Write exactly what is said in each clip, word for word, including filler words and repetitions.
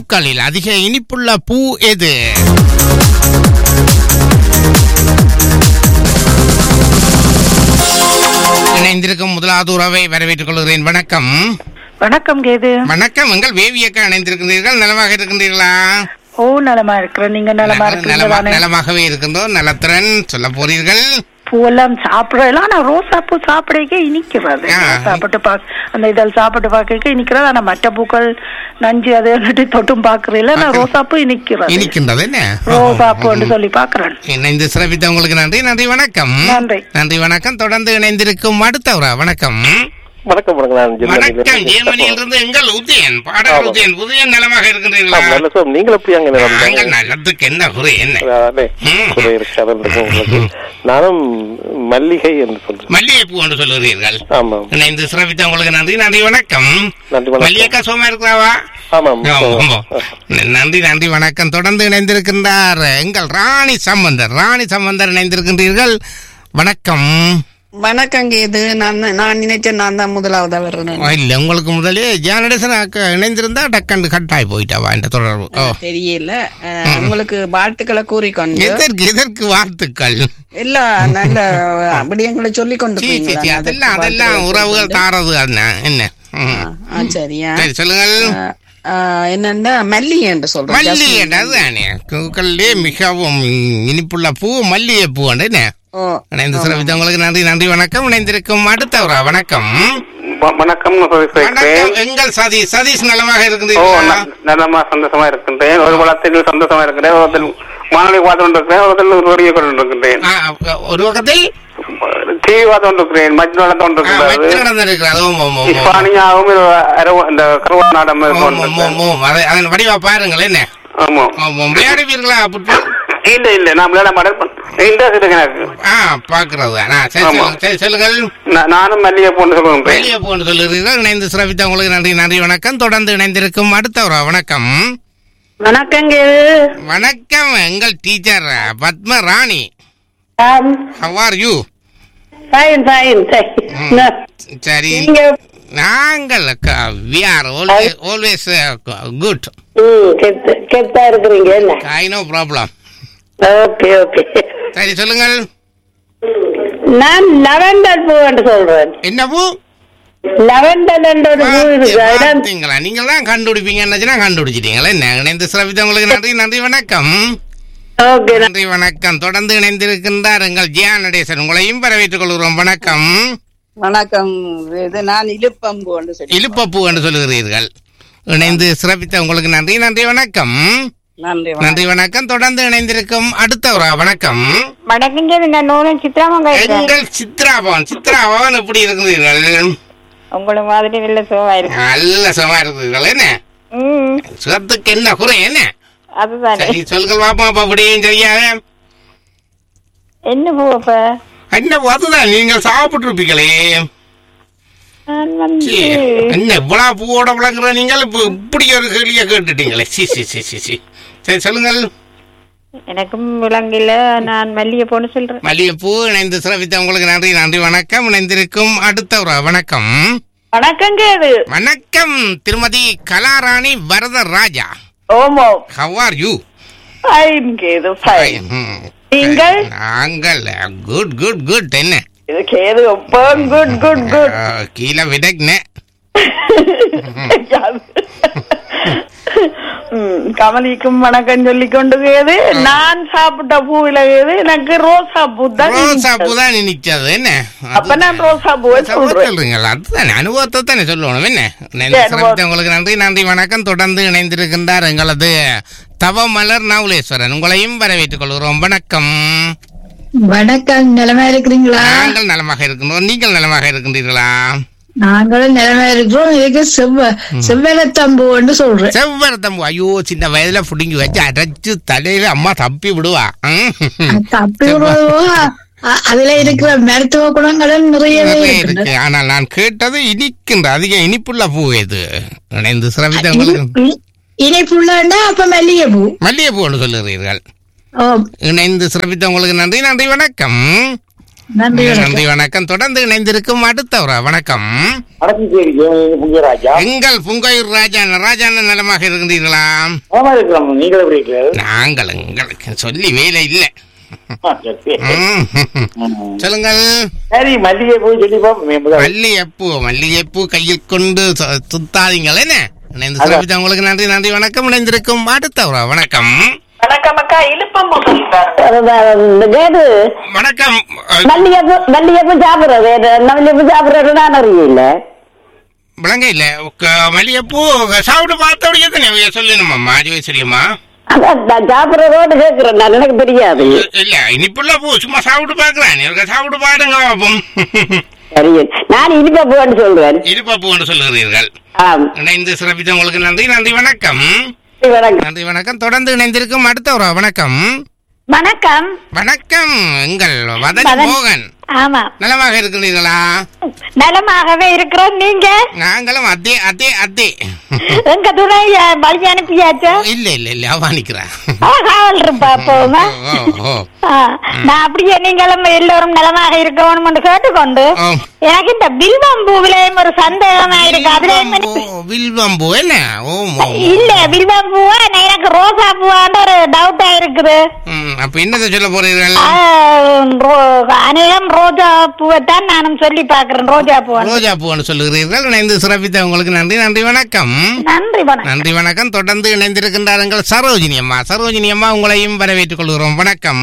பூக்களில் அதிக இனிப்புள்ள பூ எது? இணைந்திருக்கும் முதலாவது உறவை வரவேற்றுக் கொள்கிறேன். வணக்கம். வணக்கம் கேது. வணக்கம். எங்கள் வேவியக்கா இணைந்திருக்கின்றீர்கள். நலமாக இருக்கின்றீர்களா? ஓ, நலமா இருக்கிறேன். நீங்க நலமா இருக்கீங்களா? நலமாகவே இருக்கின்றோம். நலத்திறன் சொல்ல போறீர்கள். பூவெல்லாம் சாப்பிடலாம். ஆனா ரோசா பூ சாப்பிடக்க இனிக்கிறது. சாப்பிட்டு பா அந்த இதழ் சாப்பிட்டு பார்க்க இனிக்கிறது. ஆனா மற்ற பூக்கள் நஞ்சு அதை தொட்டும் பாக்குறீங்களா? நான் ரோசா பூ இனிக்கிறது இனிக்கின்றது என்ன ரோசா பூன்னு சொல்லி பாக்குறேன். இணைந்து சிறப்பித்த உங்களுக்கு நன்றி. நன்றி வணக்கம். நன்றி நன்றி வணக்கம். தொடர்ந்து இணைந்திருக்கும் அடுத்தவரா. வணக்கம். வணக்கம். வணக்கம். ஜெர்மனியிலிருந்து எங்கள் உதயன் பாடகர் உதயன். உதயன் நலமாக இருக்கின்றீர்களா? நீங்கள் எப்படி அங்க நல்லதுக்கு என்ன குறை? என்ன குறை இருக்கு? நானும் மல்லிகை என்று சொல்றேன். மல்லிகை பூ என்று சொல்லுகிறீர்கள். ஆமாம். இணைந்து சிறப்பித்த உங்களுக்கு நன்றி. நன்றி வணக்கம். நன்றி வணக்கம். மல்லிகைக்கா சோமா இருக்கிறாவா? ஆமாம். நன்றி நன்றி வணக்கம். தொடர்ந்து இணைந்திருக்கின்றார் எங்கள் ராணி சம்பந்தர். ராணி சம்பந்தர் இணைந்திருக்கின்றீர்கள். வணக்கம். வணக்கம் கேது. நான் நான் நினைச்சேன் நான் தான் முதலாவதா வர்றேன். இல்ல, உங்களுக்கு முதலே ஜானடேசன் இணைந்திருந்தா டக்கண்டு கட்டாய் போயிட்டாவா இந்த தொடர்பு? தெரியல. உங்களுக்கு வாழ்த்துக்களை கூறிக்கொண்டு. எதற்கு எதற்கு வாழ்த்துக்கள்? இல்ல, நல்ல அப்படியங்களை சொல்லி கொண்டு அதெல்லாம் அதெல்லாம் உறவுகள் தாரது. என்ன சரியா? சரி சொல்லுங்கள். என்னன்னா மல்லிகை என்று சொல்றேன். மல்லிகை அதுதானே பூக்களிலே மிகவும் இனிப்புள்ள பூ மல்லிகை பூ. என்ன இணைந்து சிறப்பித்த உங்களுக்கு நன்றி. நன்றி வணக்கம். இணைந்திருக்கும் அடுத்தவரா. வணக்கம். வணக்கம். எங்கள் சதீஷ். சதீஷ் நலமாக இருக்கின்றீர்களா? நலமா சந்தோஷமா இருக்கின்றேன். ஒரு வளத்தில் சந்தோஷமா இருக்கிறேன். மாணவி பார்த்து கொண்டிருக்கிறேன். ஒரு வழியை கொண்டு இருக்கின்றேன். ஒரு பக்கத்தில் டிவி பார்த்து கொண்டிருக்கிறேன். மஞ்சள் நடந்து கொண்டிருக்கிறது. இஸ்பானியாவும் இந்த கருவாநாடம் அதன் வடிவா பாருங்கள். என்ன விளையாடுவீர்களா? இல்ல இல்ல, நான் விளையாட மாட்டேன். நானும் மல்லிகை பூன்னு சொல்லுவேன். மல்லிகை பூன்னு சொல்லுறீர்கள். இணைந்து சிறப்பித்த உங்களுக்கு நன்றி. நன்றி வணக்கம். தொடர்ந்து இணைந்திருக்கும் அடுத்தவரா. வணக்கம். வணக்கம். வணக்கம். எங்கள் teacher Padma Rani. How are you? Fine, fine. சரி, நாங்கள் we are always always good. ம், கெத்தா இருக்கீங்க. என்ன? I no problem. Okay okay. சரி சொல்லுங்கள். நான் லெவண்டர் பூ என்று சொல்றேன். என்ன பூ? லெவண்டர் என்ற ஒரு பூ இருக்கு. நீங்க தான் கண்டுபிடிப்பீங்கன்னா கண்டுபிடிச்சிட்டீங்களா? என்ன இணைந்து சிறப்பித்த உங்களுக்கு நன்றி. நன்றி வணக்கம். ஓகே, நன்றி வணக்கம். தொடர்ந்து இணைந்திருக்கின்றார் எங்கள் ஜியா நடேசன். உங்களையும் வரவேற்றுக் கொள்கிறோம். வணக்கம். வணக்கம். நான் இலுப்பம்பூ என்று சொல்லி இலுப்பப்பூ என்று சொல்லுகிறீர்கள். இணைந்து சிறப்பித்த உங்களுக்கு நன்றி. நன்றி வணக்கம். நன்றி நன்றி வணக்கம். தொடர்ந்து இணைந்திருக்கும் அடுத்தவரா. வணக்கம். வணக்கம். எங்கள் சித்ராபவன். சித்ராபவன் எப்படி இருக்கிறீர்கள்? உங்களை மாதிரி நல்ல சுகமா இருக்கு. நல்ல சுகமா இருக்கிறீர்கள். என்ன சுகத்துக்கு என்ன குறை? என்ன அதுதான் சொல்கள் பாப்போம். அப்ப அப்படியும் சரியாக என்ன பூ? அப்ப என்ன அதுதான் நீங்கள் சாப்பிட்டு இருப்பீங்களே. என்ன இவ்வளவு பூவோட விளங்குற நீங்கள் இப்படி ஒரு கேள்வியா கேட்டுட்டீங்களே. C C C C C சரி சொல்லுங்கள். எனக்கும் விளங்கல. நான் மல்லிகை பூன்னு சொல்றேன். மல்லிகை பூ. இணைந்து சிறப்பித்த உங்களுக்கு நன்றி. நன்றி வணக்கம். இணைந்திருக்கும் அடுத்தவரா. வணக்கம். வணக்கம். வணக்கம். திருமதி Kalarani Varadaraja. ஓமோ. How are you? Fine, Ketu. Fine. நீங்கள்? நாங்கள் குட் குட் குட். என்ன இது கேது அப்போ குட் குட் குட். கீழே விடக்னே. கமலிக்கும் வணக்கம் சொல்லிக் கொண்டு கேது. நான் சாப்பிட்ட பூவில கேது எனக்கு ரோசா பூ தான். ரோசா பூ தான் நினைச்சது. என்ன அப்ப நான் ரோசா பூவை சொல்றீங்களா? அதுதான் அனுபவத்தை தானே சொல்லணும். என்ன உங்களுக்கு நன்றி. நன்றி வணக்கம். தொடர்ந்து இணைந்திருக்கின்றார் எங்களது தவமலர் நவுலேஸ்வரன். உங்களையும் வரவேற்றுக் கொள்கிறோம். வணக்கம். வணக்கம். நலமா இருக்கிறீங்களா? நாங்கள் நலமாக இருக்கின்றோம். நீங்கள் நலமாக இருக்கின்றீர்களா? நாங்களும் நிலைமை இருக்கிறோம். இதுக்கு செவ்வ செவ்வரத்தம்பு சொல்றேன். செவ்வரத்தம்பு. ஐயோ, சின்ன வயதுல புடிங்கி வச்சு அரைச்சு தலையில அம்மா தப்பி விடுவா. தப்பி விடுவோ. அதுல இருக்கிற மருத்துவ குணங்களும் நிறையவே இருக்கு. ஆனால் நான் கேட்டது இனிக்கின்ற அதிக இனிப்புள்ள பூ எது? இணைந்து சிறப்பித்த இனிப்புள்ளா அப்ப மல்லிகை பூ. மல்லிகை பூ என்று சொல்லுகிறீர்கள். இணைந்து சிறப்பித்த உங்களுக்கு நன்றி. நன்றி வணக்கம். நன்றி நன்றி வணக்கம். தொடர்ந்து இணைந்திருக்கும் அடுத்தவரா வணக்கம். எங்கள் புங்கையூர் ராஜா ராஜா நலமாக இருக்கின்றீர்களா? நாங்கள் எங்களுக்கு சொல்லி வேலை இல்லை. சொல்லுங்கள். மல்லிகைப்பூ மல்லிகைப்பூ கையில் கொண்டு சுத்தாதீங்கள். என்ன இணைந்து சிறப்பித்த உங்களுக்கு நன்றி நன்றி வணக்கம். இணைந்திருக்கும் அடுத்தவரா வணக்கம். வணக்கம் அக்கா. இழுப்பம்பு வணக்கம். மல்லிகைப்பூ மல்லிகைப்பூ சாப்பிடுறது மல்லிகைப்பூ சாப்பிடுறது நான் அறியல. விளங்க இல்ல மல்லிகைப்பூ சாப்பிட்டு பார்த்தோடைய சொல்லணுமா சரியுமா? சாப்பிடுறதோடு கேட்கிறேன் நான், எனக்கு தெரியாது. இல்ல இனிப்புள்ள பூ சும்மா சாப்பிட்டு பாக்குறேன். சாப்பிட்டு பாடுங்க பாப்போம். சரி, நான் இனிப்பா பூன்னு சொல்றேன். இனிப்பா பூன்னு சொல்லுகிறீர்கள். இணைந்து சிறப்பித்த உங்களுக்கு நன்றி நன்றி வணக்கம். நன்றி வணக்கம். தொடர்ந்து இணைந்திருக்கும் அடுத்தவரா வணக்கம். வணக்கம். வணக்கம். எங்கள் வதனி மோகன். ஆமா, நலமாக இருக்கிறீர்களா? நலமாகவே இருக்கிறோம். நீங்க? நாங்களும் அதே அதே அதே. எங்க துணை வழி அனுப்பியாச்சா? இல்ல இல்ல இல்ல அவனிக்கிறேன். நான் அப்படியே நீங்களும் எல்லோரும் நலமாக இருக்கணும் கேட்டுக்கொண்டு எனக்கு இந்த வில்வம் பூவிலையும் ஒரு சந்தேகமா இருக்கு. அதுல வில்வம் பூ என்ன? இல்ல வில்வம் பூவா எனக்கு ரோசா பூவான்ற ஒரு டவுட்டா இருக்குது. அப்ப என்னதை சொல்ல போறீர்கள்? அநேகம் ரோஜா பூவை தான் நானும் சொல்லி பாக்குறேன். ரோஜா பூ ரோஜா பூன்னு சொல்லுகிறீர்கள். இணைந்து சிறப்பித்த உங்களுக்கு நன்றி நன்றி வணக்கம். நன்றி வணக்கம். நன்றி வணக்கம். தொடர்ந்து இணைந்திருக்கின்றார்கள் சரோஜினி அம்மா. சரோஜினி அம்மா உங்களையும் வரவேற்றுக் கொள்கிறோம். வணக்கம்.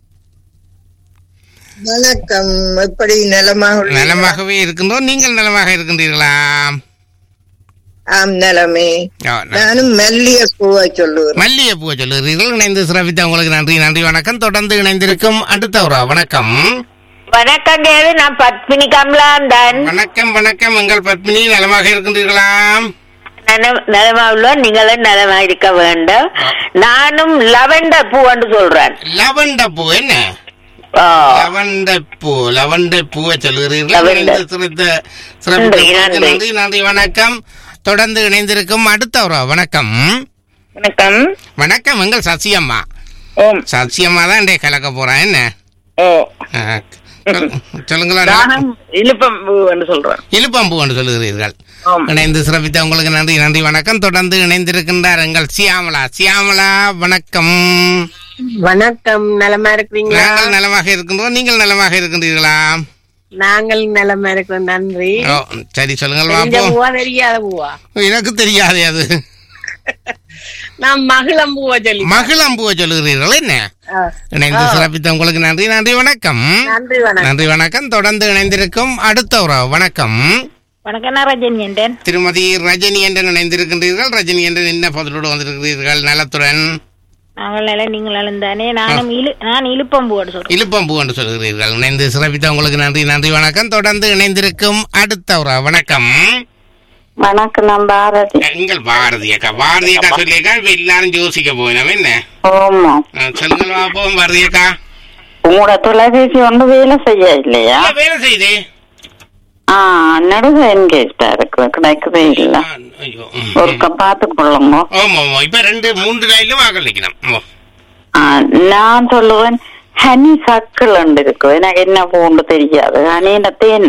வணக்கம். எப்படி நலமாக? நலமாகவே இருக்கின்றோம். நீங்கள் நலமாக இருக்கின்றீர்களா? ஆம், நலமே. நானும் மல்லிகை பூவை சொல்லுகிறேன். மல்லிகை பூவை சொல்லுகிறீர்கள். இணைந்து சிறப்பித்த உங்களுக்கு நன்றி நன்றி வணக்கம். தொடர்ந்து இணைந்திருக்கும் அடுத்தவரா வணக்கம். வணக்கம். நான் பத்மினி கமலாந்தன். வணக்கம் வணக்கம். எங்கள் பத்மினி நலமாக இருக்கின்றீர்களா? நலமா உள்ள நீங்களும் நலமா இருக்க வேண்டும். நானும் லவண்டர் பூ என்று சொல்றேன். லவண்டர் பூ என்ன? லவண்டர் பூ லவண்டர் பூவை சொல்லுகிறீர்கள். நன்றி நன்றி வணக்கம். தொடர்ந்து இணைந்திருக்கும் அடுத்தவரா வணக்கம். வணக்கம். வணக்கம். எங்கள் சசியம்மா. சசியம்மா தான் இன்றைய கலக்க போறான். என்ன சொல்லுங்களா? இழுப்பம்பூ என்று சொல்றேன். இழுப்பம்பூ என்று சொல்லுகிறீர்கள். இணைந்து சிறப்பித்த உங்களுக்கு நன்றி நன்றி வணக்கம். தொடர்ந்து இணைந்திருக்கின்றார் எங்கள் சியாமலா. சியாமலா வணக்கம். வணக்கம். நலமா இருக்கிறீங்களா? நாங்கள் நலமாக இருக்கின்றோம். நீங்கள் நலமாக இருக்கின்றீர்களா? நாங்கள் நலமா இருக்கிறோம். நன்றி. சரி சொல்லுங்கள். பூவா தெரியாத பூவா? எனக்கு தெரியாது அது. நான் மகிழம்பூவை சொல்லி மகிழம்பூவை சொல்லுகிறீர்கள். என்ன இணைந்து சிறப்பித்த உங்களுக்கு நன்றி நன்றி வணக்கம். நன்றி வணக்கம். நன்றி வணக்கம். தொடர்ந்து இணைந்திருக்கும் அடுத்தவரா வணக்கம். வணக்கம். ரஜினி என்றேன். திருமதி ரஜினி என்று இணைந்திருக்கின்றீர்கள். ரஜினி என்று என்ன பதிலோடு வந்திருக்கிறீர்கள்? நலத்துடன். நாங்கள் நல்ல நீங்கள் நலந்தானே. நானும் நான் இழுப்பம்பூ சொல்றேன். இழுப்பம்பூ என்று சொல்கிறீர்கள். இணைந்து சிறப்பித்த உங்களுக்கு நன்றி நன்றி வணக்கம். தொடர்ந்து இணைந்திருக்கும் அடுத்தவரா வணக்கம். வணக்கம். நான் பாரதி. எங்கள் பாரதி அக்கா. பாரதி அக்கா சொல்லியிருக்கா. இப்ப எல்லாரும் யோசிக்க போயினோம். என்ன சொல்லுங்கள் பாப்போம். பாரதி அக்கா, உங்களோட தொலைபேசி ஒன்று வேலை செய்ய இல்லையா? வேலை செய்து நடுவே என்கேஜ்டா இருக்கு, கிடைக்கவே இல்ல. ஒருக்க பார்த்து கொள்ளுங்க. இப்ப ரெண்டு மூன்று லைன்ல வாங்க நிக்கணும். நான் சொல்லுவேன் ஹனி சர்க்கிள் இருக்கு. எனக்கு என்ன பூண்டு தெரியாது. ஹனின தேன்.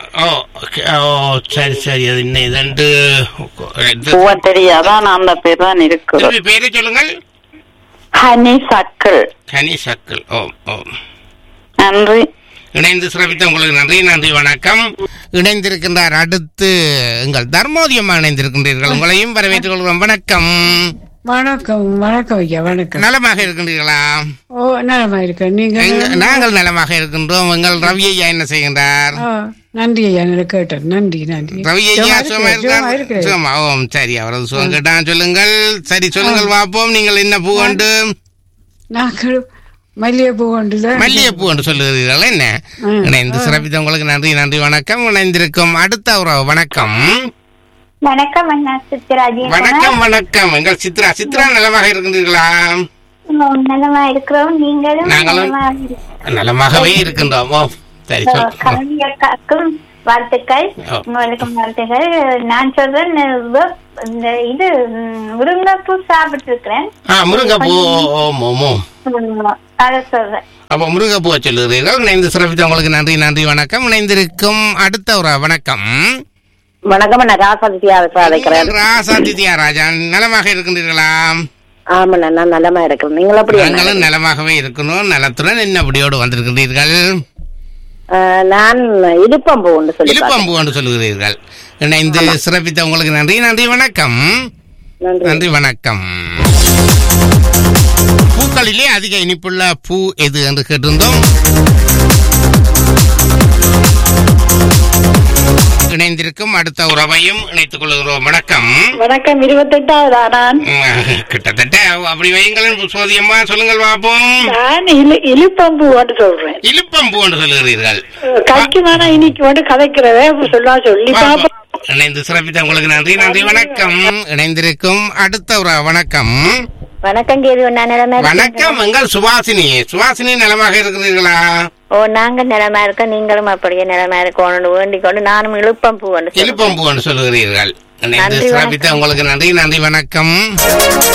சரி சரி. அது என்ன ரெண்டு பூவ தெரியாதான் அந்த பேர் தான் இருக்கு. பேரை சொல்லுங்கள். Honey circle. Honey circle. ஓ ஓ. நன்றி. இணைந்து சிறப்பித்த உங்களுக்கு நன்றி நன்றி வணக்கம். இணைந்திருக்கின்றார் அடுத்து எங்கள் தர்மோதியம்மா இணைந்திருக்கின்றீர்கள். உங்களையும் வரவேற்றுக் கொள்கிறோம். வணக்கம். வணக்கம். வணக்கம் ஐயா. வணக்கம். நலமாக இருக்கின்றீர்களா? ஓ, நலமா இருக்க. நீங்க? நாங்கள் நலமாக இருக்கின்றோம். எங்கள் ரவி ஐயா என்ன செய்கின்றார்? நன்றி ஐயா. கேட்டேன். நன்றி நன்றி. ரவி ஐயா சுகமா இருக்கார்? சுகமா. ஓம் சரி. அவரது சுகம் கேட்டான். சொல்லுங்கள். சரி சொல்லுங்கள் பார்ப்போம். நீங்கள் என்ன பூ கொண்டு? நாங்கள் மல்லிகைப்பூ கொண்டு. மல்லிகைப்பூ என்று சொல்லுகிறீர்கள். என்ன இணைந்து சிறப்பித்த உங்களுக்கு நன்றி நன்றி வணக்கம். இணைந்திருக்கும் அடுத்த ஒரு வணக்கம். வணக்கம் சித்ரா. வணக்கம் வணக்கம். எங்கள் சித்ரா. சித்ரா நலமாக இருக்கின்றீர்களா? நலமா இருக்கிறோம். நீங்களும்? நாங்களும் நலமாகவே இருக்கின்றோம். சரி கல்வியக்காக்கும் வாழ்த்துக்கள் உங்களுக்கு வாழ்த்துக்கள். நான் சொல்றேன் வெ- இந்த இது ம், முருங்கைப்பூ சாப்பிட்டு இருக்கிறேன். முருங்கைப்பூ ஓம் ஓம் ஓம் அதை சொல்றேன். அப்போ முருங்கைப்பூவை சொல்லுகிறீர்கள். இணைந்து சிறப்பித்த உங்களுக்கு நன்றி நன்றி வணக்கம். இணைந்திருக்கும் அடுத்த ஒரு வணக்கம். வணக்கம், நான் ராசாதித்யா அழைக்கிறேன். ராசாதித்யா ராஜா, நலமாக இருக்கின்றீர்களா? ஆமா, நான் நலமா இருக்கிறேன். நீங்கள் எப்படி? நாங்களும் நலமாகவே இருக்கணும். நலத்துடன் என்ன அப்படியோடு வந்திருக்கின்றீர்கள்? நான் இடுப்பம்பூ ஒன்று சொல்லி இழுப்பம்பூ என்று சொல்லுகிறீர்கள். இணைந்து சிறப்பித்த உங்களுக்கு நன்றி நன்றி வணக்கம். நன்றி வணக்கம். பூக்களிலே அதிக இனிப்புள்ள பூ எது என்று கேட்டிருந்தோம். இணைந்திருக்கும் அடுத்த உறவையும் இணைத்துக் கொள்கிறோம். வணக்கம். வணக்கம். இருபத்தெட்டாவது நான் கிட்டத்தட்ட அப்படி வையுங்கள் சோதியம்மா, சொல்லுங்கள் பாப்போம். நான் இலு இழுப்பம்பு வந்து சொல்றேன். இழுப்பம்பூ என்று சொல்லுகிறீர்கள். கட்சிமான இன்னைக்கு வந்து கதைக்கிறதே சொல்ல சொல்லி பாப்போம். இணைந்து சிறப்பித்த உங்களுக்கு நன்றி நன்றி வணக்கம். இணைந்திருக்கும் அடுத்த ஒரு வணக்கம். வணக்கம் கேது. வணக்கம். எங்கள் சுபாசினி. சுபாசினி நலமாக இருக்கிறீர்களா? ஓ, நாங்க நிலமா இருக்க, நீங்களும் அப்படியே நிலமா இருக்கணும் வேண்டிக் கொண்டு நானும் இழுப்பம்பூ இழுப்பம்பூ என்று சொல்லுகிறீர்கள். இணைந்து சிறப்பித்த உங்களுக்கு நன்றி நன்றி வணக்கம்.